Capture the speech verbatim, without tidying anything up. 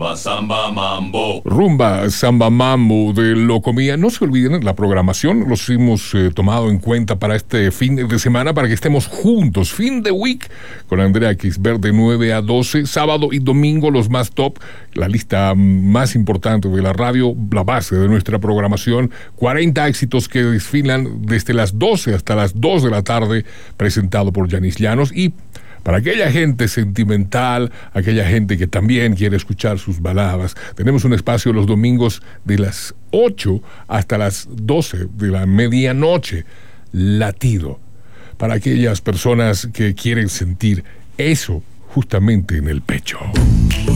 Rumba, samba, mambo. Rumba, samba, mambo de Locomía. No se olviden, la programación los hemos eh, tomado en cuenta para este fin de semana, para que estemos juntos. Fin de week con Andrea Kisber de nueve a doce, sábado y domingo los más top, la lista más importante de la radio, la base de nuestra programación. cuarenta éxitos que desfilan desde las doce hasta las dos de la tarde, presentado por Yanis Llanos. Y para aquella gente sentimental, aquella gente que también quiere escuchar sus baladas, tenemos un espacio los domingos de las ocho hasta las doce de la medianoche, Latido, para aquellas personas que quieren sentir eso justamente en el pecho.